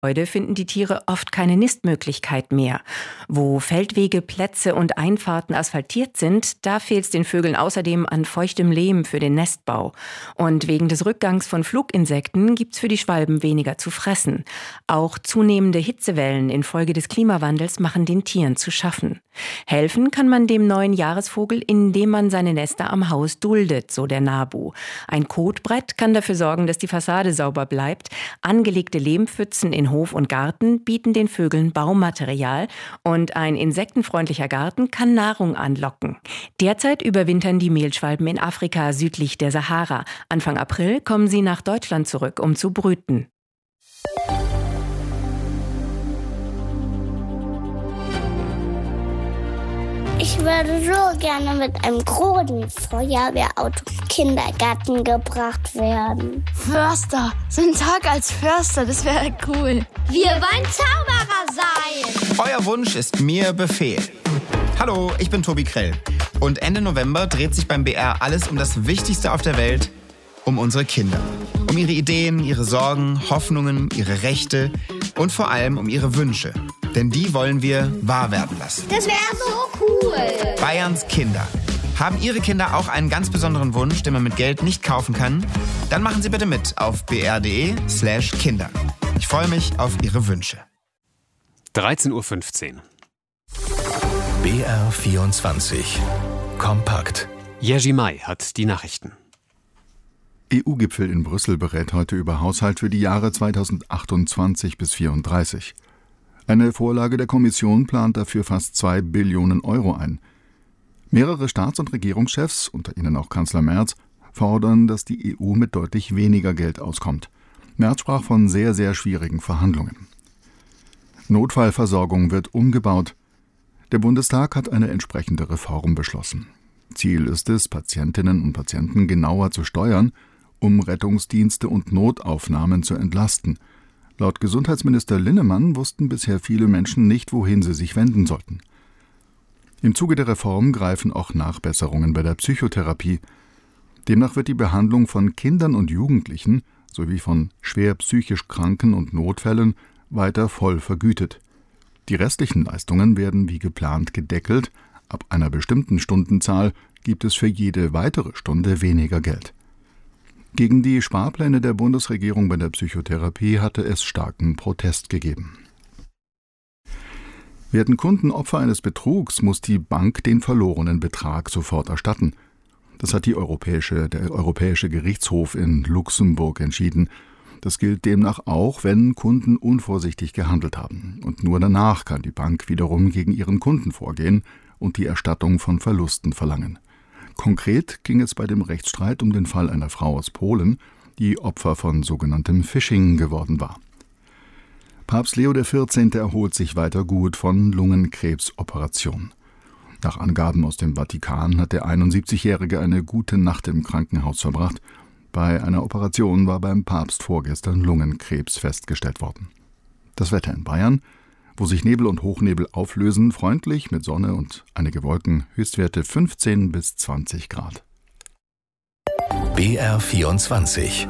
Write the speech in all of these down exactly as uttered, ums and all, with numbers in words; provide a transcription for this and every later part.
Heute finden die Tiere oft keine Nistmöglichkeit mehr. Wo Feldwege, Plätze und Einfahrten asphaltiert sind, da fehlt es den Vögeln außerdem an feuchtem Lehm für den Nestbau. Und wegen des Rückgangs von Fluginsekten gibt's für die Schwalben weniger zu fressen. Auch zunehmende Hitzewellen infolge des Klimawandels machen den Tieren zu schaffen. Helfen kann man dem neuen Jahresvogel, indem man seine Nester am Haus duldet, so der NABU. Ein Kotbrett kann dafür sorgen, dass die Fassade sauber bleibt. Angelegte Lehmpfützen in Hof und Garten bieten den Vögeln Baumaterial und ein insektenfreundlicher Garten kann Nahrung anlocken. Derzeit überwintern die Mehlschwalben in Afrika südlich der Sahara. Anfang April kommen sie nach Deutschland zurück, um zu brüten. Ich würde so gerne mit einem großen Feuerwehrauto im Kindergarten gebracht werden. Förster, so ein Tag als Förster, das wäre cool. Wir wollen Zauberer sein. Euer Wunsch ist mir Befehl. Hallo, ich bin Tobi Krell. Und Ende November dreht sich beim B R alles um das Wichtigste auf der Welt, um unsere Kinder. Um ihre Ideen, ihre Sorgen, Hoffnungen, ihre Rechte und vor allem um ihre Wünsche. Denn die wollen wir wahr werden lassen. Das wäre so cool. Bayerns Kinder. Haben Ihre Kinder auch einen ganz besonderen Wunsch, den man mit Geld nicht kaufen kann? Dann machen Sie bitte mit auf b r punkt d e slash kinder. Ich freue mich auf Ihre Wünsche. dreizehn Uhr fünfzehn. B R vierundzwanzig. Kompakt. Jerzy May hat die Nachrichten. E U-Gipfel in Brüssel berät heute über Haushalt für die Jahre zweitausendachtundzwanzig bis vierunddreißig. Eine Vorlage der Kommission plant dafür fast zwei Billionen Euro ein. Mehrere Staats- und Regierungschefs, unter ihnen auch Kanzler Merz, fordern, dass die E U mit deutlich weniger Geld auskommt. Merz sprach von sehr, sehr schwierigen Verhandlungen. Notfallversorgung wird umgebaut. Der Bundestag hat eine entsprechende Reform beschlossen. Ziel ist es, Patientinnen und Patienten genauer zu steuern, um Rettungsdienste und Notaufnahmen zu entlasten. Laut Gesundheitsminister Linnemann wussten bisher viele Menschen nicht, wohin sie sich wenden sollten. Im Zuge der Reform greifen auch Nachbesserungen bei der Psychotherapie. Demnach wird die Behandlung von Kindern und Jugendlichen sowie von schwer psychisch Kranken und Notfällen weiter voll vergütet. Die restlichen Leistungen werden wie geplant gedeckelt. Ab einer bestimmten Stundenzahl gibt es für jede weitere Stunde weniger Geld. Gegen die Sparpläne der Bundesregierung bei der Psychotherapie hatte es starken Protest gegeben. Werden Kunden Opfer eines Betrugs, muss die Bank den verlorenen Betrag sofort erstatten. Das hat die Europäische, der Europäische Gerichtshof in Luxemburg entschieden. Das gilt demnach auch, wenn Kunden unvorsichtig gehandelt haben. Und nur danach kann die Bank wiederum gegen ihren Kunden vorgehen und die Erstattung von Verlusten verlangen. Konkret ging es bei dem Rechtsstreit um den Fall einer Frau aus Polen, die Opfer von sogenanntem Phishing geworden war. Papst Leo der vierzehnte erholt sich weiter gut von Lungenkrebsoperation. Nach Angaben aus dem Vatikan hat der einundsiebzigjährige eine gute Nacht im Krankenhaus verbracht. Bei einer Operation war beim Papst vorgestern Lungenkrebs festgestellt worden. Das Wetter in Bayern: wo sich Nebel und Hochnebel auflösen, freundlich mit Sonne und einige Wolken, Höchstwerte fünfzehn bis zwanzig Grad. B R vierundzwanzig.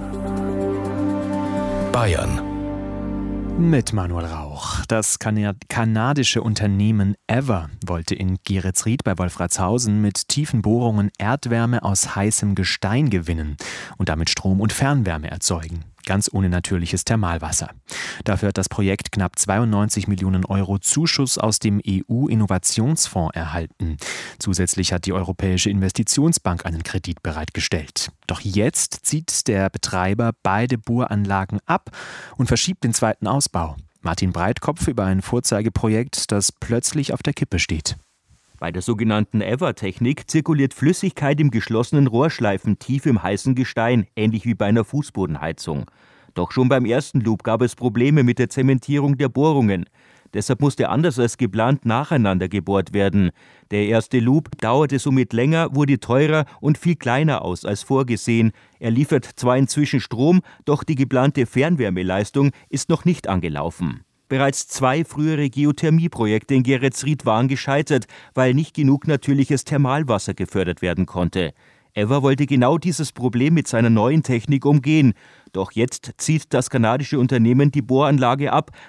Bayern. Mit Manuel Rauch. Das kanadische Unternehmen Ever wollte in Geretsried bei Wolfratshausen mit tiefen Bohrungen Erdwärme aus heißem Gestein gewinnen und damit Strom und Fernwärme erzeugen. Ganz ohne natürliches Thermalwasser. Dafür hat das Projekt knapp zweiundneunzig Millionen Euro Zuschuss aus dem E U-Innovationsfonds erhalten. Zusätzlich hat die Europäische Investitionsbank einen Kredit bereitgestellt. Doch jetzt zieht der Betreiber beide Bohranlagen ab und verschiebt den zweiten Ausbau. Martin Breitkopf über ein Vorzeigeprojekt, das plötzlich auf der Kippe steht. Bei der sogenannten Ever-Technik zirkuliert Flüssigkeit im geschlossenen Rohrschleifen tief im heißen Gestein, ähnlich wie bei einer Fußbodenheizung. Doch schon beim ersten Loop gab es Probleme mit der Zementierung der Bohrungen. Deshalb musste anders als geplant nacheinander gebohrt werden. Der erste Loop dauerte somit länger, wurde teurer und viel kleiner aus als vorgesehen. Er liefert zwar inzwischen Strom, doch die geplante Fernwärmeleistung ist noch nicht angelaufen. Bereits zwei frühere Geothermieprojekte in Geretsried waren gescheitert, weil nicht genug natürliches Thermalwasser gefördert werden konnte. Ever wollte genau dieses Problem mit seiner neuen Technik umgehen. Doch jetzt zieht das kanadische Unternehmen die Bohranlage ab,